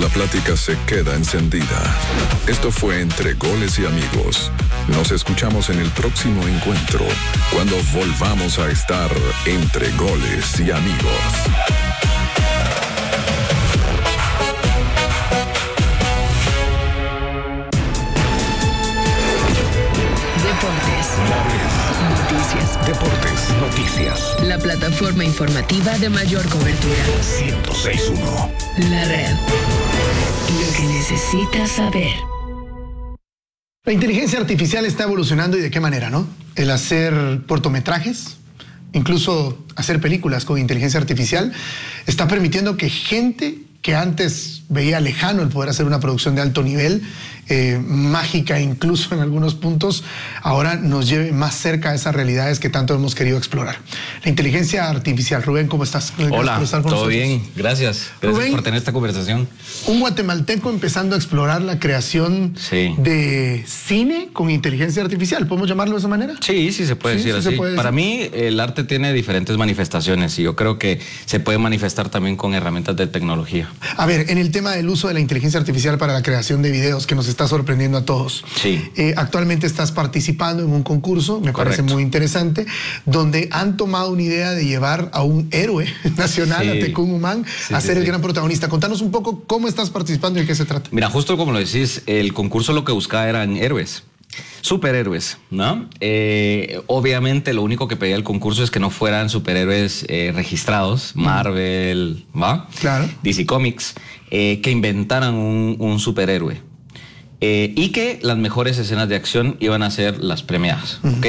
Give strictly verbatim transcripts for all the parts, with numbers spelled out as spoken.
la plática se queda encendida. Esto fue Entre Goles y Amigos. Nos escuchamos en el próximo encuentro, cuando volvamos a estar entre goles y amigos. Noticias. Deportes. Noticias. La plataforma informativa de mayor cobertura. ciento seis punto uno. La red. Lo que necesitas saber. La inteligencia artificial está evolucionando, y de qué manera, ¿no? El hacer cortometrajes, incluso hacer películas con inteligencia artificial, está permitiendo que gente que antes veía lejano el poder hacer una producción de alto nivel, eh, mágica incluso en algunos puntos, ahora nos lleve más cerca a esas realidades que tanto hemos querido explorar. La inteligencia artificial. Rubén, ¿cómo estás? Gracias Hola, por estar con todo nosotros. bien, gracias. Gracias Rubén, por tener esta conversación. Un guatemalteco empezando a explorar la creación sí. de cine con inteligencia artificial. ¿Podemos llamarlo de esa manera? Sí, sí se puede sí, decir sí así. puede decir. Para mí, el arte tiene diferentes manifestaciones y yo creo que se puede manifestar también con herramientas de tecnología. A ver, en el tema del uso de la inteligencia artificial para la creación de videos, que nos está sorprendiendo a todos. Sí. Eh, actualmente estás participando en un concurso, me Correcto. parece muy interesante, donde han tomado una idea de llevar a un héroe nacional, Sí. a Tecún Umán, Sí, a sí, ser el sí. gran protagonista. Contanos un poco cómo estás participando y de qué se trata. Mira, justo como lo decís, el concurso lo que buscaba eran héroes. Superhéroes, ¿no? Eh, obviamente lo único que pedía el concurso es que no fueran superhéroes eh, registrados, Marvel, ¿va? Claro. D C Comics, eh, que inventaran un, un superhéroe. Eh, y que las mejores escenas de acción iban a ser las premiadas, ¿ok?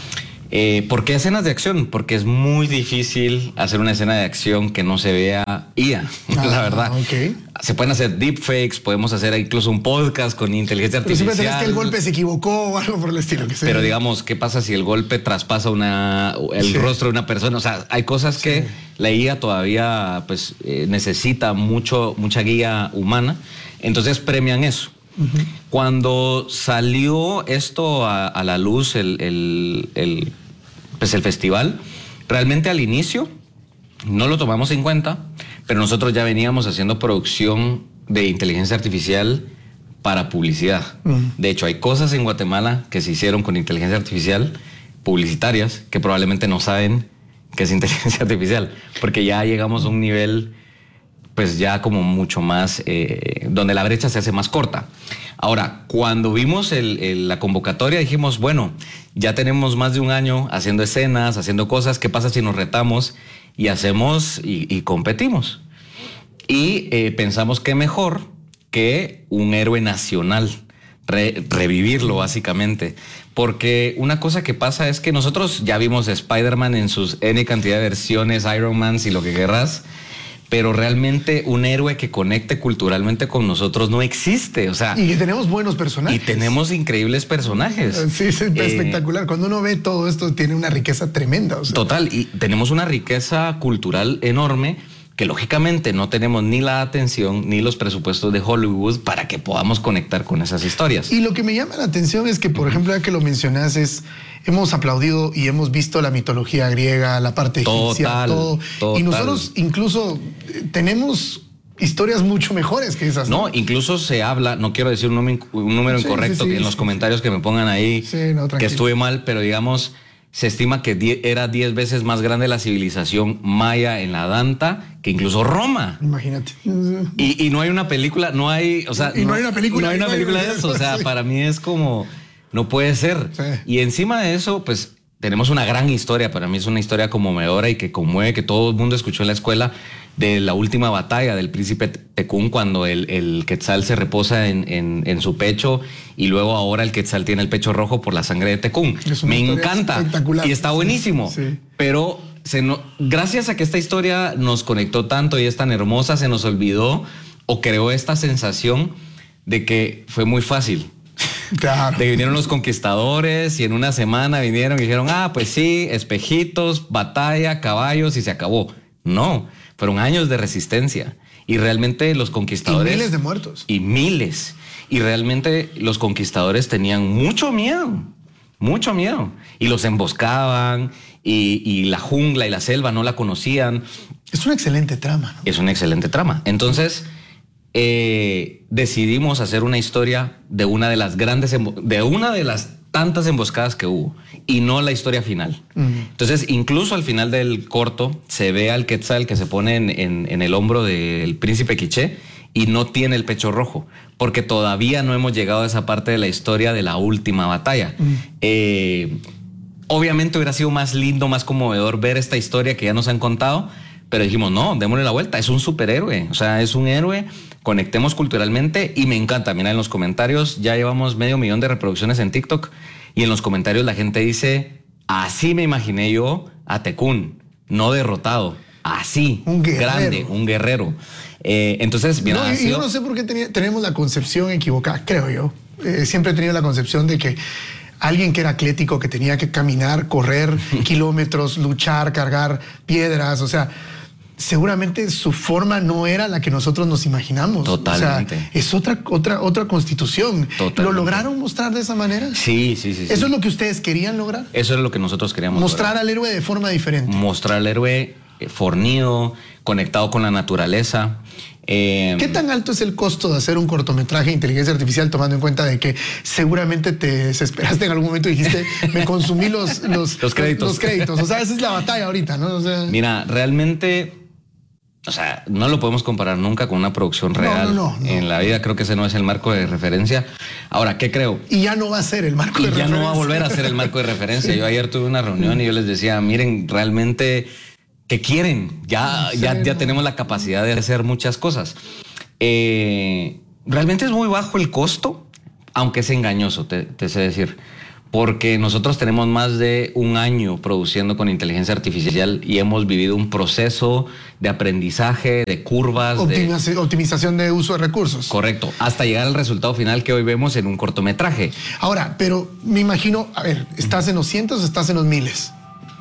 Eh, ¿Por qué escenas de acción? Porque es muy difícil hacer una escena de acción que no se vea I A, Ah, la verdad. ok. Se pueden hacer deepfakes, podemos hacer incluso un podcast con inteligencia Pero artificial. siempre tenés que el golpe se equivocó o algo por el estilo. Que Pero sea. digamos, ¿qué pasa si el golpe traspasa una, el Sí. rostro de una persona? O sea, hay cosas que Sí. la I A todavía pues, eh, necesita mucho, mucha guía humana. Entonces premian eso. Uh-huh. Cuando salió esto a, a la luz, el, el, el, pues el festival, realmente al inicio no lo tomamos en cuenta, pero nosotros ya veníamos haciendo producción de inteligencia artificial para publicidad. Uh-huh. De hecho, hay cosas en Guatemala que se hicieron con inteligencia artificial, publicitarias, que probablemente no saben que es inteligencia artificial, porque ya llegamos a un nivel pues ya como mucho más, eh, donde la brecha se hace más corta. Ahora, cuando vimos el, el, la convocatoria, dijimos, bueno, ya tenemos más de un año haciendo escenas, haciendo cosas, ¿qué pasa si nos retamos y hacemos y, y competimos? Y eh, pensamos que mejor que un héroe nacional, re, revivirlo básicamente. Porque una cosa que pasa es que nosotros ya vimos a Spider-Man en sus N cantidad de versiones, Iron Man y lo que querrás, pero realmente un héroe que conecte culturalmente con nosotros no existe. O sea, y que tenemos buenos personajes. Y tenemos increíbles personajes. Sí, es eh, espectacular. Cuando uno ve todo esto, tiene una riqueza tremenda. O sea. Total, y tenemos una riqueza cultural enorme que lógicamente no tenemos ni la atención ni los presupuestos de Hollywood para que podamos conectar con esas historias. Y lo que me llama la atención es que, por ejemplo, ya que lo mencionas, es hemos aplaudido y hemos visto la mitología griega, la parte egipcia, total, todo. Total. Y nosotros incluso tenemos historias mucho mejores que esas. No, no incluso se habla, no quiero decir un número, un número sí, incorrecto sí, sí, en sí, los sí, comentarios que me pongan ahí, sí, no, que estuve mal, pero digamos, se estima que die, era diez veces más grande la civilización maya en la Danta que incluso Roma. Imagínate. Y, y no hay una película, no hay, o sea, y no, no hay una película, no hay una película de eso. O sea, para mí es como, no puede ser. Sí. Y encima de eso, pues tenemos una gran historia. Para mí es una historia conmovedora y que conmueve, que todo el mundo escuchó en la escuela, de la última batalla del príncipe Tecún, cuando el, el Quetzal se reposa en, en, en su pecho y luego ahora el Quetzal tiene el pecho rojo por la sangre de Tecún. Me encanta y está buenísimo, sí. Pero se no, gracias a que esta historia nos conectó tanto y es tan hermosa, se nos olvidó o creó esta sensación de que fue muy fácil. Claro. De que vinieron los conquistadores y en una semana vinieron y dijeron, ah, pues sí, espejitos, batalla, caballos y se acabó. No, fueron años de resistencia y realmente los conquistadores... Y miles de muertos. Y miles. Y realmente los conquistadores tenían mucho miedo, mucho miedo. Y los emboscaban y, y la jungla y la selva no la conocían. Es una excelente trama, ¿no? Es una excelente trama. Entonces, eh, decidimos hacer una historia de una de las grandes, de una de las tantas emboscadas que hubo y no la historia final. Uh-huh. Entonces, incluso al final del corto se ve al Quetzal que se pone en, en, en el hombro del príncipe Quiché y no tiene el pecho rojo, porque todavía no hemos llegado a esa parte de la historia de la última batalla. Uh-huh. Eh, obviamente hubiera sido más lindo, más conmovedor ver esta historia que ya nos han contado, pero dijimos, no, démosle la vuelta, es un superhéroe, o sea, es un héroe, conectemos culturalmente y me encanta. Mira, en los comentarios ya llevamos medio millón de reproducciones en TikTok y en los comentarios la gente dice, así me imaginé yo a Tekún, no derrotado, así, un grande, un guerrero. Eh, entonces, mira, no, y, sido... yo no sé por qué tenía, tenemos la concepción equivocada, creo yo. Eh, siempre he tenido la concepción de que alguien que era atlético, que tenía que caminar, correr kilómetros, luchar, cargar piedras, o sea, seguramente su forma no era la que nosotros nos imaginamos. Totalmente. O sea, es otra, otra, otra constitución. Totalmente. ¿Lo lograron mostrar de esa manera? Sí, sí, sí. ¿Eso sí. es lo que ustedes querían lograr? Eso es lo que nosotros queríamos mostrar lograr. al héroe de forma diferente. Mostrar al héroe fornido, conectado con la naturaleza. Eh, ¿Qué tan alto es el costo de hacer un cortometraje de inteligencia artificial, tomando en cuenta de que seguramente te desesperaste en algún momento y dijiste, me consumí los, los, los créditos? Los, los créditos. O sea, esa es la batalla ahorita, ¿no? O sea, mira, realmente, o sea, no lo podemos comparar nunca con una producción real. No, no, no, no. En la vida creo que ese no es el marco de referencia. Ahora, ¿qué creo? Y ya no va a ser el marco y de ya referencia. no va a volver a ser el marco de referencia. Sí. Yo ayer tuve una reunión y yo les decía, miren, realmente, ¿qué quieren? Ya, ya, ya tenemos la capacidad de hacer muchas cosas. Eh, realmente es muy bajo el costo, aunque es engañoso, te, te sé decir, porque nosotros tenemos más de un año produciendo con inteligencia artificial y hemos vivido un proceso de aprendizaje, de curvas, Optimiz de optimización de uso de recursos. Correcto, hasta llegar al resultado final que hoy vemos en un cortometraje. Ahora, pero me imagino, a ver, ¿estás en los cientos o estás en los miles?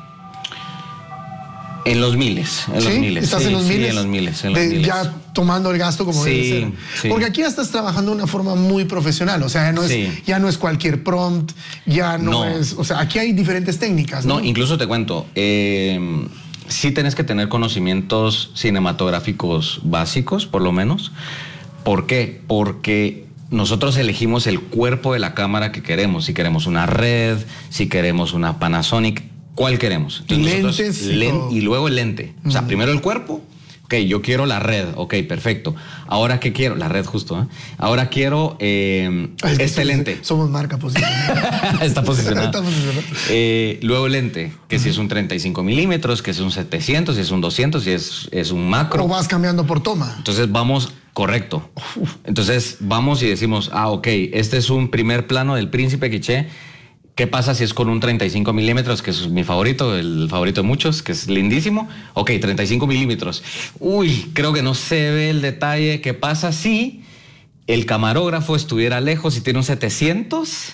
En los miles, en ¿Sí? los miles. ¿Estás sí, en los sí, miles? en los miles, en los de, miles. Ya tomando el gasto como sí, debe ser. Sí. Porque aquí ya estás trabajando de una forma muy profesional. O sea, ya no es, sí. ya no es cualquier prompt, ya no, no es... O sea, aquí hay diferentes técnicas, ¿no? No, incluso te cuento, eh, sí tenés que tener conocimientos cinematográficos básicos, por lo menos. ¿Por qué? Porque nosotros elegimos el cuerpo de la cámara que queremos. Si queremos una Red, si queremos una Panasonic, ¿cuál queremos? Entonces, lentes y, len y luego el lente. O sea, mm. primero el cuerpo. Ok, yo quiero la Red. Ok, perfecto. Ahora, ¿qué quiero? La Red justo. ¿eh? Ahora quiero eh, es que somos, este lente. Somos marca posicionada. Está posicionado. Está posicionado. Eh, luego el lente, que uh-huh. si es un treinta y cinco milímetros, que es un setecientos, si es un doscientos, si es, es un macro. O vas cambiando por toma. Entonces vamos... Correcto. Entonces vamos y decimos, ah, ok, este es un primer plano del príncipe Quiché. ¿Qué pasa si es con un treinta y cinco milímetros, que es mi favorito, el favorito de muchos, que es lindísimo? Ok, treinta y cinco milímetros. Uy, creo que no se ve el detalle. ¿Qué pasa si el camarógrafo estuviera lejos y tiene un setecientos?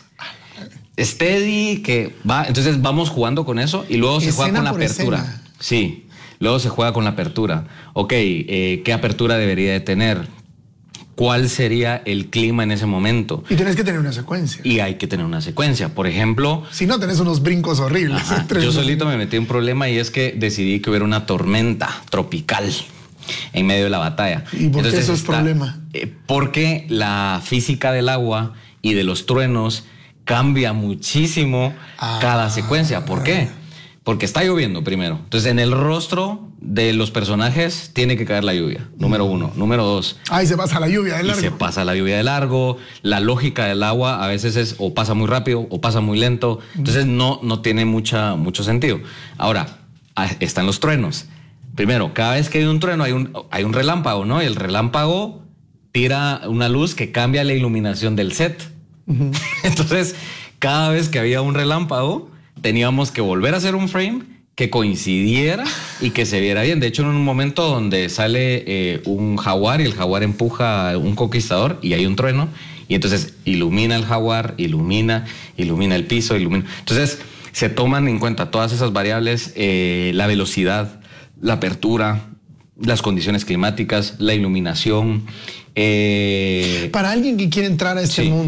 Steady, que va. Entonces vamos jugando con eso y luego se juega con la apertura. Escena. Sí. Luego se juega con la apertura. Ok, eh, ¿qué apertura debería de tener? ¿Cuál sería el clima en ese momento? Y tienes que tener una secuencia. Y hay que tener una secuencia. Por ejemplo... Si no, tenés unos brincos horribles. Ajá, yo solito me metí en un problema y es que decidí que hubiera una tormenta tropical en medio de la batalla. ¿Y por qué eso es está, problema? Eh, porque la física del agua y de los truenos cambia muchísimo ah, cada secuencia. ¿Por qué? Porque está lloviendo primero. Entonces, en el rostro de los personajes tiene que caer la lluvia. Número uno. Número dos. Ahí se pasa la lluvia de largo. Y se pasa la lluvia de largo. La lógica del agua a veces es o pasa muy rápido o pasa muy lento. Entonces, no, no tiene mucha, mucho sentido. Ahora, están los truenos. Primero, cada vez que hay un trueno hay un, hay un relámpago, ¿no? Y el relámpago tira una luz que cambia la iluminación del set. Uh-huh. Entonces, cada vez que había un relámpago, teníamos que volver a hacer un frame que coincidiera y que se viera bien. De hecho, en un momento donde sale eh, un jaguar y el jaguar empuja a un conquistador y hay un trueno y entonces ilumina el jaguar, ilumina, ilumina el piso, ilumina. Entonces, se toman en cuenta todas esas variables, eh, la velocidad, la apertura, las condiciones climáticas, la iluminación. Eh... Para alguien que quiere entrar a este sí, mundo,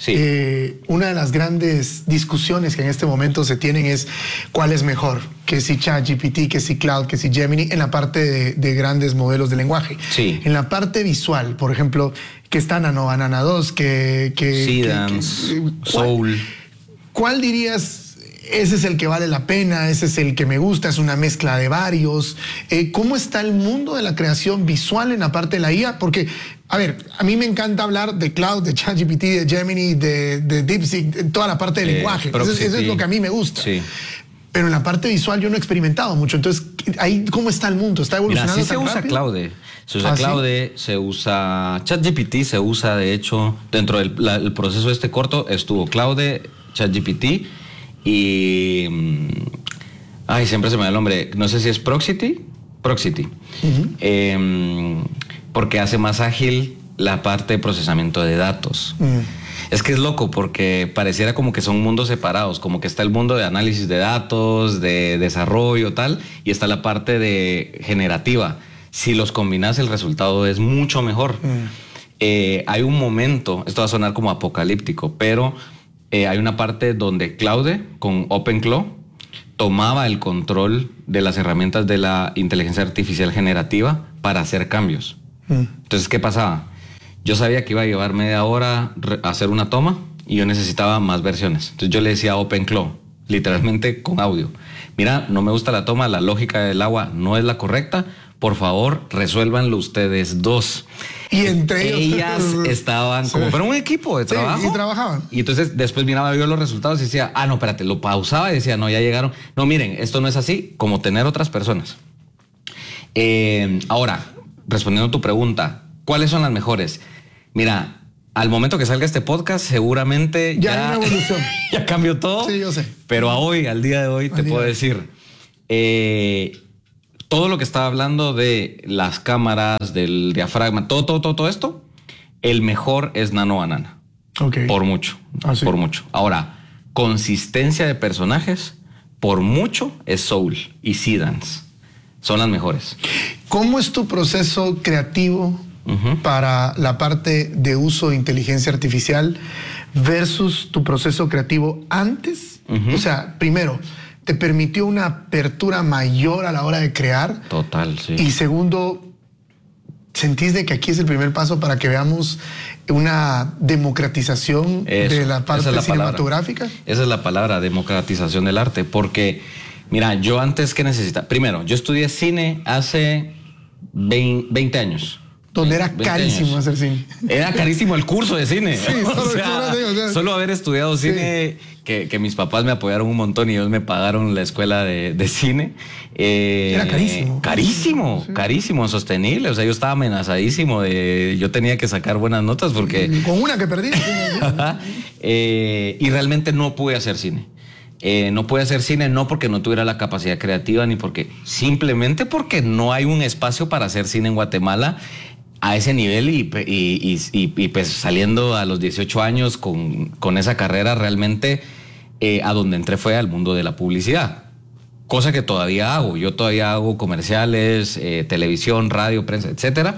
Sí. Eh, una de las grandes discusiones que en este momento se tienen es cuál es mejor, que si ChatGPT, que si Cloud, que si Gemini, en la parte de, de grandes modelos de lenguaje. Sí. En la parte visual, por ejemplo, que está Nano, Banana dos, que... que Seedance, que, que, Soul. ¿Cuál dirías? Ese es el que vale la pena, ese es el que me gusta, es una mezcla de varios. Eh, ¿Cómo está el mundo de la creación visual en la parte de la I A? Porque, a ver, a mí me encanta hablar de Cloud, de ChatGPT, de Gemini, de, de DeepSeek, de toda la parte del Eh, lenguaje. Eso, eso es lo que a mí me gusta. Sí. Pero en la parte visual yo no he experimentado mucho. Entonces, ahí, ¿cómo está el mundo? ¿Está Mira, evolucionando sí se tan usa rápido? Claude. Se usa ¿Ah, sí? Claude, se usa ChatGPT, se usa, de hecho, dentro del la- el proceso este corto, estuvo Claude, ChatGPT y... mm, Ay, siempre se me da el nombre. No sé si es Proxity. Proxity. Ujú. Eh, porque hace más ágil la parte de procesamiento de datos. Mm. Es que es loco porque pareciera como que son mundos separados, como que está el mundo de análisis de datos, de desarrollo, tal, y está la parte de generativa. Si los combinas, el resultado es mucho mejor. Mm. Eh, hay un momento, esto va a sonar como apocalíptico, pero eh, hay una parte donde Claude con OpenClaw tomaba el control de las herramientas de la inteligencia artificial generativa para hacer cambios. Mm. Entonces, ¿qué pasaba? Yo sabía que iba a llevar media hora re- a hacer una toma y yo necesitaba más versiones. Entonces yo le decía a OpenClaw, literalmente con audio: mira, no me gusta la toma, la lógica del agua no es la correcta, por favor, resuélvanlo ustedes dos. Y entre ellos... Ellas estaban como, Sí. pero un equipo de Sí, trabajo. y trabajaban. Y entonces después miraba yo los resultados y decía, ah, no, espérate, lo pausaba y decía, no, ya llegaron. No, miren, esto no es así, como tener otras personas. Eh, ahora, respondiendo a tu pregunta, ¿cuáles son las mejores? Mira, al momento que salga este podcast, seguramente Ya ya, hay una evolución. ya cambió todo. Sí, yo sé. Pero a hoy, al día de hoy, Al te día puedo de hoy. decir, eh, todo lo que estaba hablando de las cámaras, del diafragma, todo, todo, todo, todo esto, el mejor es Nano Banana. Ok. Por mucho. Ah, sí. Por mucho. Ahora, consistencia de personajes, por mucho es Soul y Seedance. Son las mejores. ¿Cómo es tu proceso creativo Ujú. para la parte de uso de inteligencia artificial versus tu proceso creativo antes? Ujú. O sea, primero, ¿te permitió una apertura mayor a la hora de crear? Total, sí. Y segundo, ¿sentís de que aquí es el primer paso para que veamos una democratización Eso, de la parte esa es la cinematográfica? palabra. Esa es la palabra, democratización del arte. Porque, mira, yo antes que necesitaba... Primero, yo estudié cine hace veinte años. Donde era veinte carísimo años. hacer cine. Era carísimo el curso de cine. Sí, O solo- sea, solo te digo, o sea, solo haber estudiado sí. cine, que, que mis papás me apoyaron un montón y ellos me pagaron la escuela de, de cine. Eh, Era carísimo. Carísimo, Sí. carísimo, sostenible. O sea, yo estaba amenazadísimo de... Yo tenía que sacar buenas notas porque... Con una que perdí. Ajá. Eh, y realmente no pude hacer cine. Eh, no pude hacer cine no porque no tuviera la capacidad creativa ni porque... Simplemente porque no hay un espacio para hacer cine en Guatemala a ese nivel y, y, y, y, y pues saliendo a los dieciocho años con, con esa carrera realmente eh, a donde entré fue al mundo de la publicidad. Cosa que todavía hago. Yo todavía hago comerciales, eh, televisión, radio, prensa, etcétera.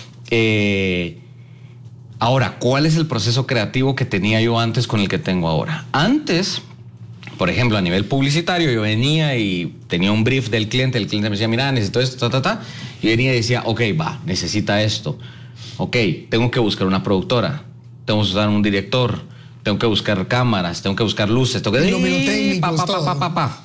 Eh, ahora, ¿cuál es el proceso creativo que tenía yo antes con el que tengo ahora? Antes, por ejemplo, a nivel publicitario, yo venía y tenía un brief del cliente, el cliente me decía, mira, necesito esto, ta, ta, ta. Yo venía y decía, ok, va, necesita esto. Ok, tengo que buscar una productora, tengo que buscar un director, tengo que buscar cámaras, tengo que buscar luces, tengo que... Iluminotécnicos, Pa, pa, pa, todo. pa, pa, pa.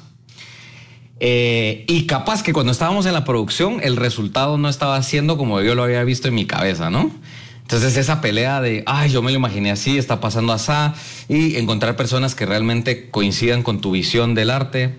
Eh, y capaz que cuando estábamos en la producción, el resultado no estaba siendo como yo lo había visto en mi cabeza, ¿no? Entonces esa pelea de, ay, yo me lo imaginé así, está pasando así, y encontrar personas que realmente coincidan con tu visión del arte.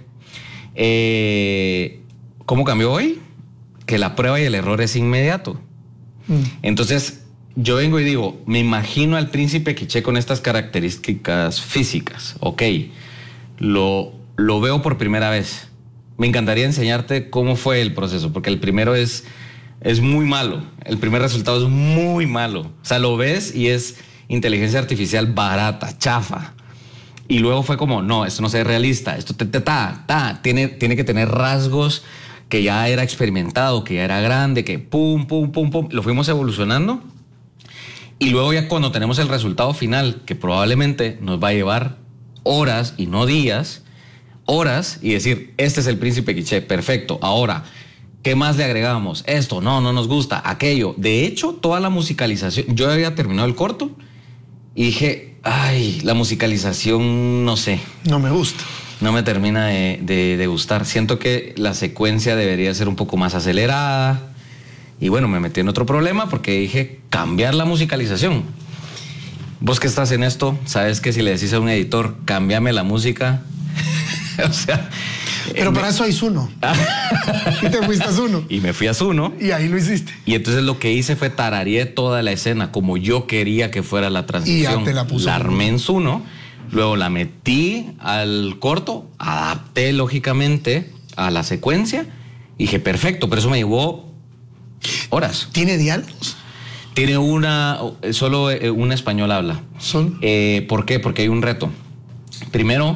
Eh, ¿Cómo cambió hoy? Que la prueba y el error es inmediato. Mm. Entonces yo vengo y digo, me imagino al príncipe quiché con estas características físicas. Ok, lo, lo veo por primera vez. Me encantaría enseñarte cómo fue el proceso, porque el primero es... Es muy malo. El primer resultado es muy malo. O sea, lo ves y es inteligencia artificial barata, chafa. Y luego fue como, no, esto no se ve realista. Esto te, te, ta, ta. Tiene, tiene que tener rasgos que ya era experimentado, que ya era grande, que pum, pum, pum, pum. Lo fuimos evolucionando. Y luego ya cuando tenemos el resultado final, que probablemente nos va a llevar horas y no días, horas, y decir, este es el Príncipe Quiché, perfecto. Ahora, ¿qué más le agregamos? Esto, no, no nos gusta, aquello. De hecho, toda la musicalización, yo había terminado el corto y dije, ay, la musicalización, no sé. No me gusta. No me termina de, de, de gustar. Siento que la secuencia debería ser un poco más acelerada. Y bueno, me metí en otro problema porque dije, cambiar la musicalización. Vos que estás en esto, sabes que si le decís a un editor, cámbiame la música, o sea... Pero eh, para me... eso hay Zuno. Y te fuiste a Zuno. Y me fui a Zuno. Y ahí lo hiciste. Y entonces lo que hice fue tarareé toda la escena como yo quería que fuera la transición. Y ya te la puse. La armé en Zuno, luego la metí al corto, adapté lógicamente a la secuencia y dije, perfecto, pero eso me llevó horas. ¿Tiene diálogos? Tiene una, solo un español habla. ¿Solo? Eh, ¿Por qué? Porque hay un reto. Primero,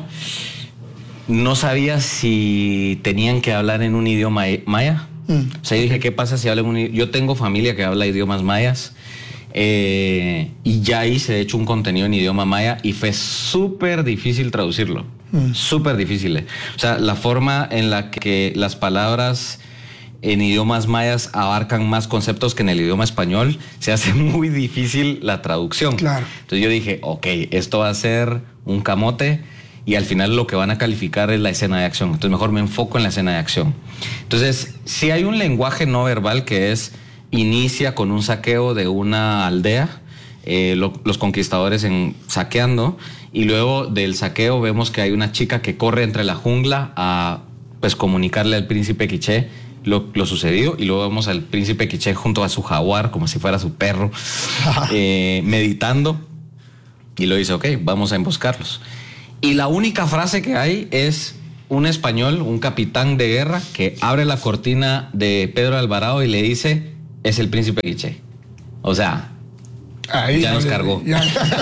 no sabía si tenían que hablar en un idioma maya. Mm. O sea, yo dije, ¿qué pasa si hablan un idioma? Yo tengo familia que habla idiomas mayas eh, y ya hice, de hecho, un contenido en idioma maya y fue súper difícil traducirlo. Mm. Súper difícil. O sea, la forma en la que las palabras en idiomas mayas abarcan más conceptos que en el idioma español, se hace muy difícil la traducción. Claro. Entonces yo dije, ok, esto va a ser un camote y al final lo que van a calificar es la escena de acción. Entonces mejor me enfoco en la escena de acción. Entonces, si hay un lenguaje no verbal que es, inicia con un saqueo de una aldea, eh, lo, los conquistadores en, saqueando, y luego del saqueo vemos que hay una chica que corre entre la jungla a pues comunicarle al príncipe Quiché Lo, lo sucedido, y luego vemos al príncipe Quiché junto a su jaguar, como si fuera su perro, eh, meditando, y lo dice, ok, vamos a emboscarlos. Y la única frase que hay es un español, un capitán de guerra, que abre la cortina de Pedro Alvarado y le dice, es el príncipe Quiché. O sea, ahí, ya nos ya, cargó. Ya.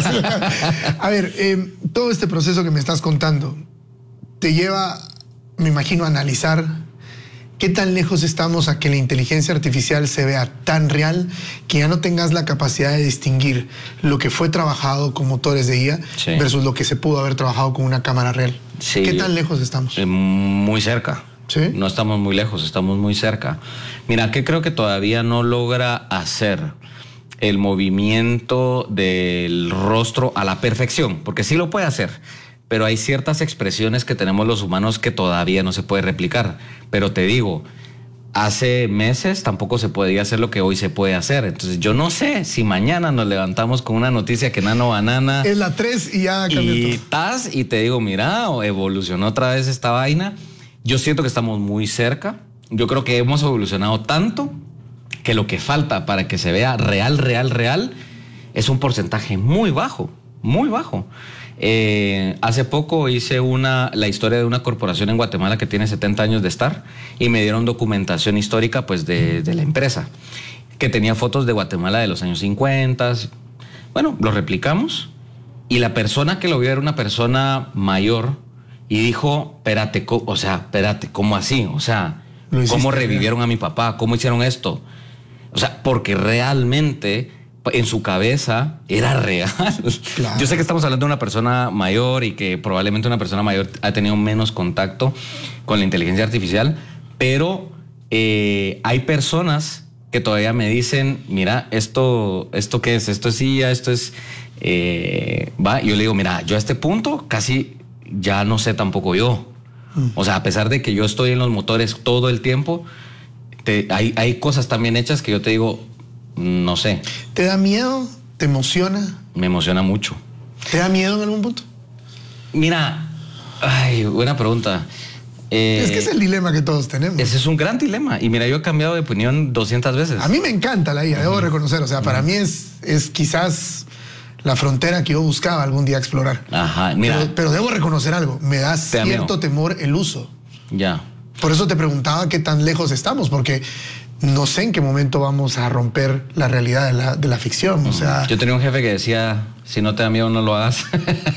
A ver, eh, todo este proceso que me estás contando te lleva, me imagino, a analizar ¿qué tan lejos estamos a que la inteligencia artificial se vea tan real que ya no tengas la capacidad de distinguir lo que fue trabajado con motores de I A sí. versus lo que se pudo haber trabajado con una cámara real? Sí. ¿Qué tan lejos estamos? Eh, muy cerca. ¿Sí? No estamos muy lejos, estamos muy cerca. Mira, ¿qué creo que todavía no logra hacer? El movimiento del rostro a la perfección, porque sí lo puede hacer. Pero hay ciertas expresiones que tenemos los humanos que todavía no se puede replicar. Pero te digo, hace meses tampoco se podía hacer lo que hoy se puede hacer. Entonces yo no sé si mañana nos levantamos con una noticia que Nano Banana... Es la tres y ya cambió y todo. Tas, y te digo, mira, evolucionó otra vez esta vaina. Yo siento que estamos muy cerca. Yo creo que hemos evolucionado tanto que lo que falta para que se vea real, real, real es un porcentaje muy bajo, muy bajo. Eh, hace poco hice una, la historia de una corporación en Guatemala que tiene setenta años de estar y me dieron documentación histórica pues de, de la empresa que tenía fotos de Guatemala de los años cincuenta. Bueno, lo replicamos y la persona que lo vio era una persona mayor y dijo, espérate, o sea, espérate, ¿cómo así? O sea, ¿cómo revivieron a mi papá? ¿Cómo hicieron esto? O sea, porque realmente en su cabeza era real. Claro. Yo sé que estamos hablando de una persona mayor y que probablemente una persona mayor ha tenido menos contacto con la inteligencia artificial, pero eh, hay personas que todavía me dicen, mira, esto, esto qué es, esto es I A, esto es... Eh, va, yo le digo, mira, yo a este punto casi ya no sé tampoco yo. Mm. O sea, a pesar de que yo estoy en los motores todo el tiempo, te, hay, hay cosas también hechas que yo te digo, no sé. ¿Te da miedo? ¿Te emociona? Me emociona mucho. ¿Te da miedo en algún punto? Mira, ay, buena pregunta. Eh, es que es el dilema que todos tenemos. Ese es un gran dilema. Y mira, yo he cambiado de opinión doscientas veces. A mí me encanta la I A, uh-huh. debo reconocer. O sea, para uh-huh. mí es, es quizás la frontera que yo buscaba algún día explorar. Ajá, mira. Pero, pero debo reconocer algo. Me da cierto temor el uso. Ya. Por eso te preguntaba qué tan lejos estamos, porque no sé en qué momento vamos a romper la realidad de la, de la ficción. O sea, yo tenía un jefe que decía, si no te da miedo, no lo hagas.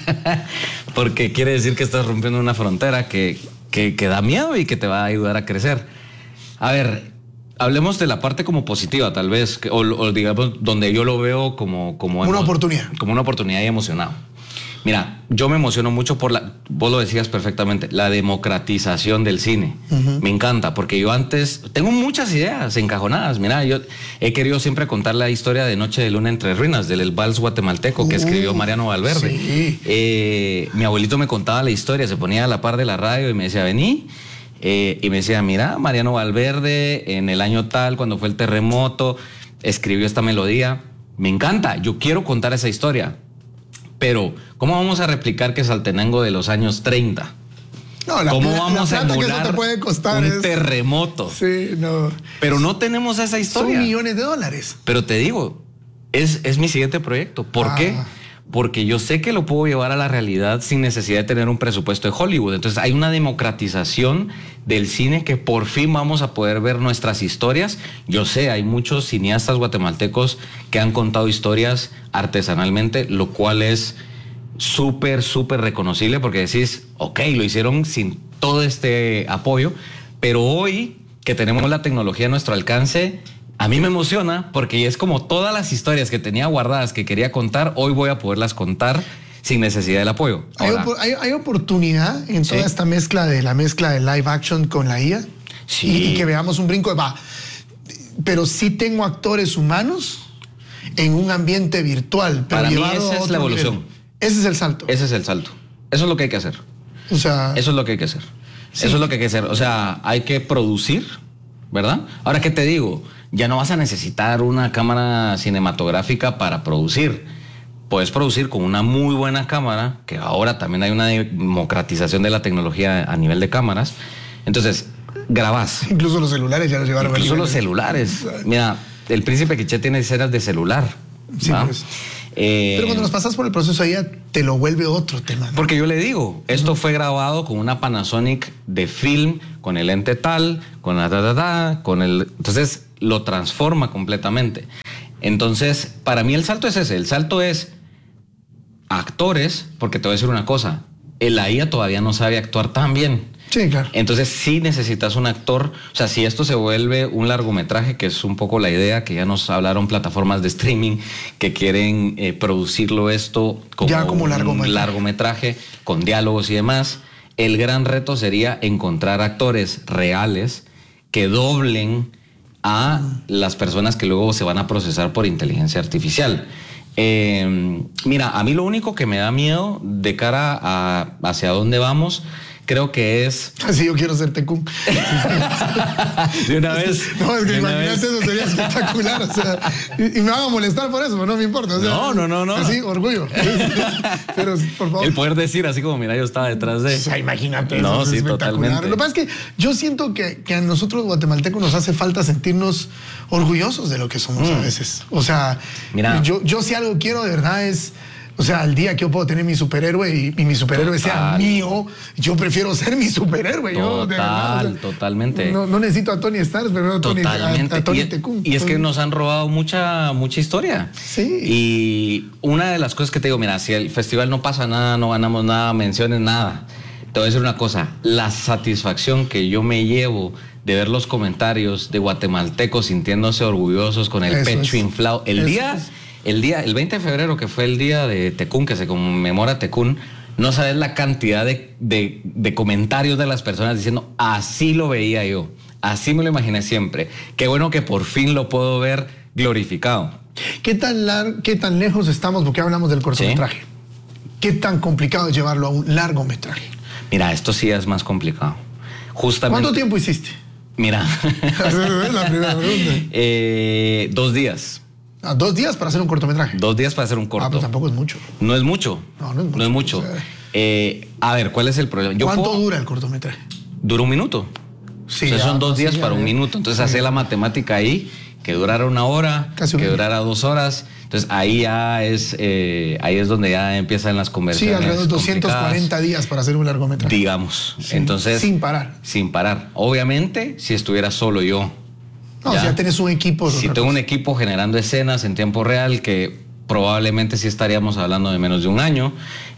Porque quiere decir que estás rompiendo una frontera que, que, que da miedo y que te va a ayudar a crecer. A ver, hablemos de la parte como positiva, tal vez, o, o digamos, donde yo lo veo como... como una oportunidad. Como una oportunidad y emocionado. Mira, yo me emociono mucho por la, vos lo decías perfectamente, la democratización del cine. Uh-huh. Me encanta, porque yo antes tengo muchas ideas encajonadas. Mira, yo he querido siempre contar la historia de Noche de Luna entre Ruinas, del vals guatemalteco uh, que escribió Mariano Valverde. Sí. Eh, mi abuelito me contaba la historia, se ponía a la par de la radio y me decía, vení. Eh, y me decía, mira, Mariano Valverde, en el año tal, cuando fue el terremoto, escribió esta melodía. Me encanta, yo quiero contar esa historia. Pero, ¿cómo vamos a replicar que Saltenango de los años treinta? No, la, ¿Cómo la, vamos la a emular que eso te puede costar un es... terremoto? Sí, no. Pero no tenemos esa historia. Son millones de dólares. Pero te digo, es, es mi siguiente proyecto. ¿Por ah. qué? Porque yo sé que lo puedo llevar a la realidad sin necesidad de tener un presupuesto de Hollywood. Entonces hay una democratización del cine que por fin vamos a poder ver nuestras historias. Yo sé, hay muchos cineastas guatemaltecos que han contado historias artesanalmente, lo cual es súper, súper reconocible porque decís, ok, lo hicieron sin todo este apoyo, pero hoy que tenemos la tecnología a nuestro alcance, a mí me emociona porque es como todas las historias que tenía guardadas que quería contar, hoy voy a poderlas contar sin necesidad del apoyo. Ahora, ¿Hay, hay, ¿Hay oportunidad en toda ¿sí? esta mezcla de la mezcla de live action con la I A? Sí. Y, y que veamos un brinco de va. Pero sí tengo actores humanos en un ambiente virtual. Pero para mí esa es la evolución. Nivel. Ese es el salto. Ese es el salto. Eso es lo que hay que hacer. O sea, eso es lo que hay que hacer. Sí. Eso es lo que hay que hacer. O sea, hay que producir, ¿verdad? Ahora, ¿qué te digo? Ya no vas a necesitar una cámara cinematográfica para producir. Puedes producir con una muy buena cámara, que ahora también hay una democratización de la tecnología a nivel de cámaras. Entonces, grabás. Incluso los celulares ya los llevaron. Incluso los celulares. Mira, el Príncipe Quiché tiene escenas de celular. Sí, pues. Eh, Pero cuando nos pasas por el proceso ahí, te lo vuelve otro tema, ¿no? Porque yo le digo, esto fue grabado con una Panasonic de film, con el lente tal, con la ta, ta, ta, con el... Entonces, lo transforma completamente. Entonces, para mí el salto es ese. El salto es actores, porque te voy a decir una cosa, la I A todavía no sabe actuar tan bien. Sí, claro. Entonces sí necesitas un actor. O sea, si esto se vuelve un largometraje, que es un poco la idea, que ya nos hablaron plataformas de streaming que quieren eh, producirlo esto como, ya como largometraje. un largometraje con diálogos y demás, el gran reto sería encontrar actores reales que doblen a las personas que luego se van a procesar por inteligencia artificial. Eh, mira, a mí lo único que me da miedo de cara a hacia dónde vamos, creo que es... Así yo quiero ser Tecún. De una vez. No, es que imagínate, eso sería espectacular. O sea, y, y me van a molestar por eso, pero no me importa. O sea, no, no, no, no. Así, orgullo. Pero, por favor. El poder decir así como, mira, yo estaba detrás de... O sea, imagínate. No, eso sí, es totalmente. Lo que pasa es que yo siento que, que a nosotros guatemaltecos nos hace falta sentirnos orgullosos de lo que somos mm. a veces. O sea, mira, yo, yo si algo quiero de verdad es... O sea, el día que yo puedo tener mi superhéroe y, y mi superhéroe Total. sea mío, yo prefiero ser mi superhéroe. Total, yo, de verdad, o sea, totalmente. No, no necesito a Tony Stark, pero a Tony, a, a Tony y, Tecún. Y es que nos han robado mucha, mucha historia. Sí. Y una de las cosas que te digo, mira, si el festival no pasa nada, no ganamos nada, menciones nada. Te voy a decir una cosa, la satisfacción que yo me llevo de ver los comentarios de guatemaltecos sintiéndose orgullosos con el Eso pecho es. inflado. El Eso día... Es. El día, el veinte de febrero, que fue el día de Tecún, que se conmemora Tecún, no sabes la cantidad de, de, de comentarios de las personas diciendo, así lo veía yo, así me lo imaginé siempre. Qué bueno que por fin lo puedo ver glorificado. ¿Qué tan, lar- qué tan lejos estamos? Porque hablamos del cortometraje. ¿Sí? ¿Qué tan complicado es llevarlo a un largometraje? Mira, esto sí es más complicado. Justamente. ¿Cuánto tiempo hiciste? Mira. La primera pregunta. eh, dos días. Ah, ¿Dos días para hacer un cortometraje? Dos días para hacer un corto. Ah, pues tampoco es mucho. No es mucho. No, no es mucho. No es mucho. O sea, eh, a ver, ¿cuál es el problema? Yo ¿Cuánto puedo... dura el cortometraje? Dura un minuto. Sí. O sea, ya, son dos días sí, para ya, un minuto. Entonces, sí. hacer la matemática ahí, que durara una hora, Casi un que día. durara dos horas. Entonces, ahí ya es, eh, ahí es donde ya empiezan las conversaciones. Sí, alrededor de doscientos cuarenta días para hacer un largometraje. Digamos. Sí. Entonces. Sin parar. Sin parar. Obviamente, si estuviera solo yo. No, ya, si ya tenés un equipo. Si tengo cosa. un equipo generando escenas en tiempo real, que probablemente sí estaríamos hablando de menos de un año,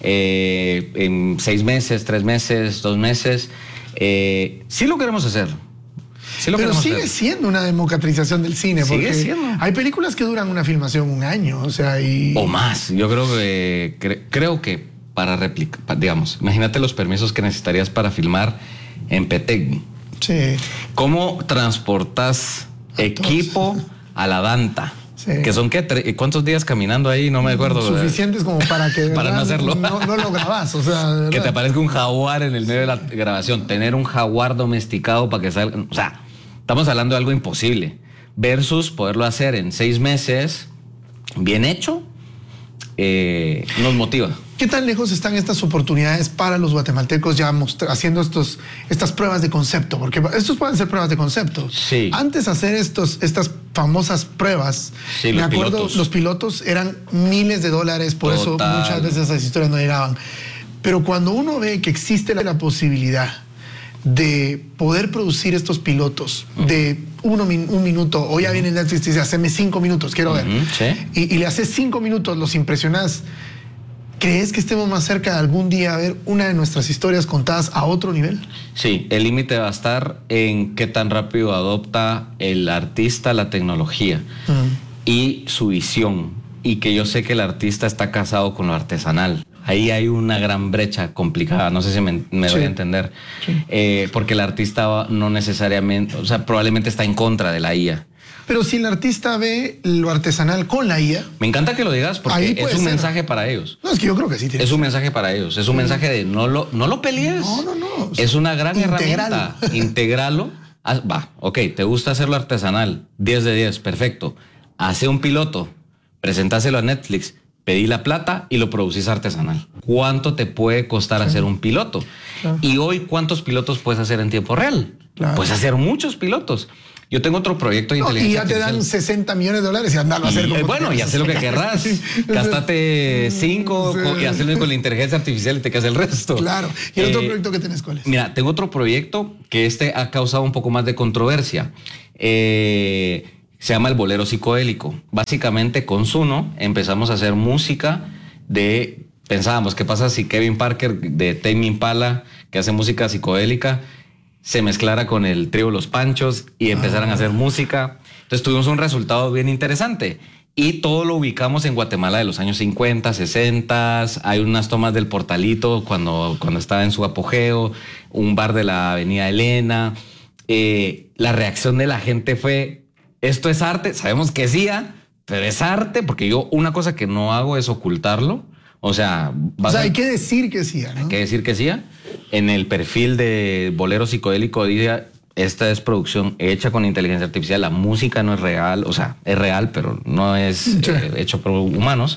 eh, en seis meses, tres meses, dos meses, eh, sí lo queremos hacer. Sí lo Pero queremos sigue hacer. siendo una democratización del cine. Sigue porque siendo. hay películas que duran una filmación un año, o sea, y... O más. Yo creo que cre- creo que para replicar, digamos, imagínate los permisos que necesitarías para filmar en Petén. Sí. ¿Cómo transportas equipo a la Danta? Sí. Que son qué, Tre- ¿cuántos días caminando ahí? No me acuerdo. Suficientes como para que de Para no verdad hacerlo. No, no lo grabas, o sea, de Que te verdad. aparezca un jaguar en el medio de la grabación. Tener un jaguar domesticado para que salga. O sea, estamos hablando de algo imposible. Versus poderlo hacer en seis meses, bien hecho, eh, nos motiva. ¿Qué tan lejos están estas oportunidades para los guatemaltecos ya mostra- haciendo estos, estas pruebas de concepto? Porque estos pueden ser pruebas de concepto. Sí. Antes de hacer estos, estas famosas pruebas, Sí, me los acuerdo, pilotos. los pilotos eran miles de dólares, por Total. eso muchas veces esas historias no llegaban. Pero cuando uno ve que existe la, la posibilidad de poder producir estos pilotos de uno, min- un minuto, o ya viene Netflix y dice, haceme cinco minutos, quiero ver. Ujú, sí. Y, y le haces cinco minutos, los impresionás. ¿Crees que estemos más cerca de algún día a ver una de nuestras historias contadas a otro nivel? Sí, el límite va a estar en qué tan rápido adopta el artista la tecnología Mm. y su visión. Y que yo sé que el artista está casado con lo artesanal. Ahí hay una gran brecha complicada, no sé si me, me Sí. doy a entender. Sí. Eh, porque el artista no necesariamente, o sea, probablemente está en contra de la I A. Pero si el artista ve lo artesanal con la I A, Me encanta que lo digas Ahí porque puede es un ser. mensaje para ellos. no, es que yo creo que sí tiene. Es un mensaje para ellos, es un mensaje de no lo, no lo pelees. No, no, no. Es una gran Integralo. herramienta. Integralo. Haz- Va, ok, te gusta hacerlo artesanal, diez de diez, perfecto. Hace un piloto, presentáselo a Netflix, pedí la plata y lo producís artesanal. ¿Cuánto te puede costar hacer un piloto? Claro. Y hoy, ¿cuántos pilotos puedes hacer en tiempo real? Claro. Puedes hacer muchos pilotos. Yo tengo otro proyecto de No, y inteligencia ya te dan artificial. sesenta millones de dólares y andalo a hacer Y, como eh, bueno, y quieras. haz lo que querrás. Sí. Gástate cinco Sí. co- y hazlo con la inteligencia artificial y te quedas el resto. Claro. ¿Y el otro Eh, proyecto que tenés cuál es? Mira, tengo otro proyecto que este ha causado un poco más de controversia. Eh, se llama el bolero psicodélico. Básicamente con Zuno empezamos a hacer música de... Pensábamos, ¿qué pasa si Kevin Parker de Tame Impala, que hace música psicodélica, se mezclara con el trío Los Panchos y empezaran a hacer música? Entonces tuvimos un resultado bien interesante. Y todo lo ubicamos en Guatemala de los años cincuenta, sesenta. Hay unas tomas del Portalito cuando, cuando estaba en su apogeo, un bar de la Avenida Elena. Eh, la reacción de la gente fue, esto es arte, sabemos que sí, ¿ah? Pero es arte, porque yo una cosa que no hago es ocultarlo. O sea, O vas sea, a- hay que decir que sí, ¿no? hay que decir que sí. ¿ah? En el perfil de Bolero Psicodélico dice, esta es producción hecha con inteligencia artificial, la música no es real, o sea, es real, pero no es Sí. eh, hecho por humanos.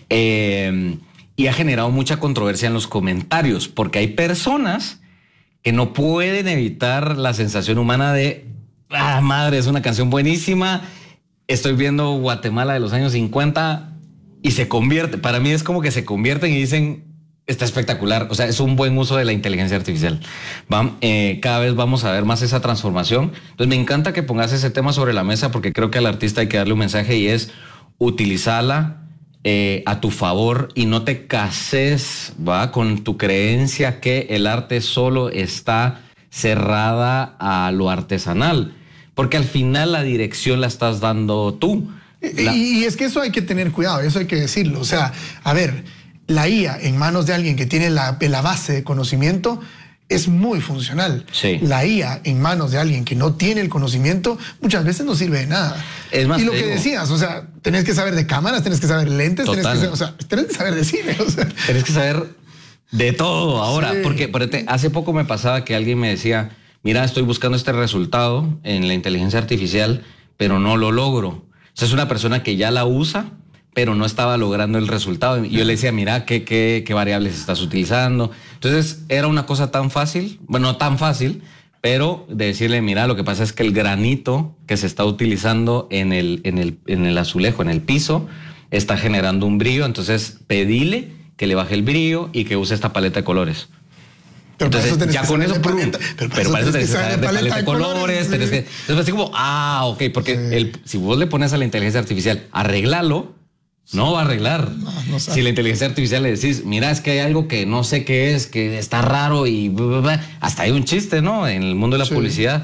Eh, y ha generado mucha controversia en los comentarios, porque hay personas que no pueden evitar la sensación humana de, ah, madre, es una canción buenísima, estoy viendo Guatemala de los años cincuenta y se convierte, para mí es como que se convierten y dicen, está espectacular, o sea, es un buen uso de la inteligencia artificial. Va, eh, cada vez vamos a ver más esa transformación. Entonces me encanta que pongas ese tema sobre la mesa porque creo que al artista hay que darle un mensaje y es utilizarla eh, a tu favor y no te cases, va, con tu creencia que el arte solo está cerrada a lo artesanal, porque al final la dirección la estás dando tú. La- Y, y es que eso hay que tener cuidado, eso hay que decirlo. O sea, a ver, la I A en manos de alguien que tiene la, la base de conocimiento es muy funcional. Sí. La I A en manos de alguien que no tiene el conocimiento muchas veces no sirve de nada. Es más, y lo te que digo- decías, o sea, tenés que saber de cámaras, tenés que saber lentes, tenés que, Total. saber, o sea, tenés que saber de cine. O sea. Tienes que saber de todo ahora, Sí. porque espérate, hace poco me pasaba que alguien me decía, mira, estoy buscando este resultado en la inteligencia artificial, pero no lo logro. O sea, es una persona que ya la usa, pero no estaba logrando el resultado. Y yo le decía, mira, ¿qué, qué, qué variables estás utilizando? Entonces, era una cosa tan fácil, bueno, no tan fácil, pero de decirle, mira, lo que pasa es que el granito que se está utilizando en el, en el, en el azulejo, en el piso, está generando un brillo, entonces pedile que le baje el brillo y que use esta paleta de colores. Pero para Entonces, eso tenés ya que con saber eso, de prum, paleta- pero para eso tenés que saber de paleta de colores, colores, tenés sí. que, entonces así como, ah, ok, porque Sí. el, si vos le pones a la inteligencia artificial, arreglalo, no va a arreglar. No, no sabe. Si la inteligencia artificial le decís, mira, es que hay algo que no sé qué es, que está raro y bla, bla, bla, hasta hay un chiste, ¿no? En el mundo de la Sí. publicidad,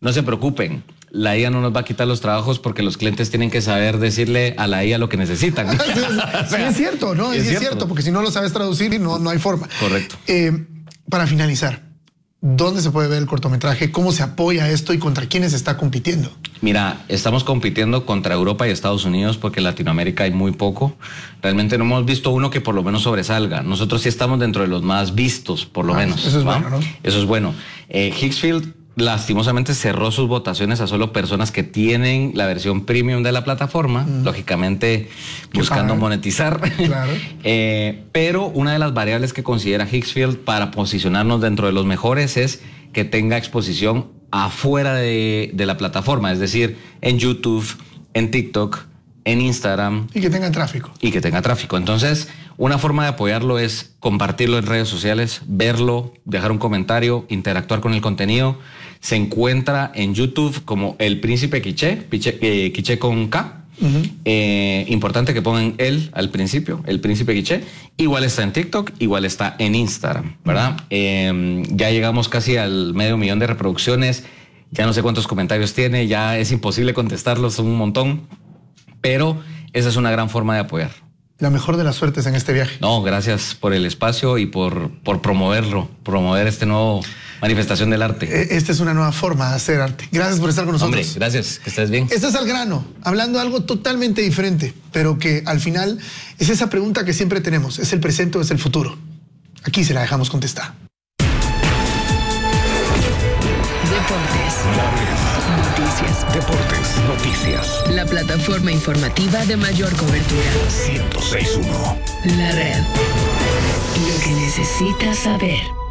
no se preocupen. La I A no nos va a quitar los trabajos porque los clientes tienen que saber decirle a la I A lo que necesitan. O sea, sí, es cierto, ¿no? Es, es cierto. cierto, porque si no lo sabes traducir, no, no hay forma. Correcto. Eh, para finalizar, ¿dónde se puede ver el cortometraje? ¿Cómo se apoya esto y contra quiénes está compitiendo? Mira, estamos compitiendo contra Europa y Estados Unidos porque en Latinoamérica hay muy poco. Realmente no hemos visto uno que por lo menos sobresalga. Nosotros sí estamos dentro de los más vistos, por lo ah, menos. Eso es ¿va? bueno, ¿no? Eso es bueno. Eh, Higgsfield lastimosamente cerró sus votaciones a solo personas que tienen la versión premium de la plataforma, mm. lógicamente buscando monetizar. Claro. eh, pero una de las variables que considera Higgsfield para posicionarnos dentro de los mejores es que tenga exposición afuera de, de la plataforma, es decir, en YouTube, en TikTok, en Instagram. Y que tenga tráfico. Y que tenga tráfico. Entonces, una forma de apoyarlo es compartirlo en redes sociales, verlo, dejar un comentario, interactuar con el contenido. Se encuentra en YouTube como El Príncipe Quiché, Quiché, eh, Quiché con K. Uh-huh. Eh, importante que pongan él al principio, El Príncipe Quiché. Igual está en TikTok, igual está en Instagram, ¿verdad? Uh-huh. Eh, ya llegamos casi al medio millón de reproducciones. Ya no sé cuántos comentarios tiene, ya es imposible contestarlos, son un montón. Pero esa es una gran forma de apoyar. La mejor de las suertes en este viaje. No, gracias por el espacio y por, por promoverlo, promover este nuevo manifestación del arte. Esta es una nueva forma de hacer arte. Gracias por estar con nosotros. Hombre, gracias, que estés bien. Estás al grano, hablando algo totalmente diferente, pero que al final es esa pregunta que siempre tenemos, ¿es el presente o es el futuro? Aquí se la dejamos contestar. Deportes. Noticias. Deportes, noticias. La plataforma informativa de mayor cobertura. ciento seis punto uno. La red. Lo que necesitas saber.